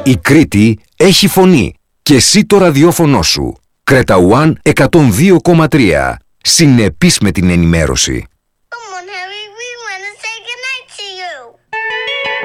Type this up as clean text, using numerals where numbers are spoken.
Η Κρήτη έχει φωνή και εσύ το ραδιόφωνο σου. Creta One 102,3. Συνεπής με την ενημέρωση.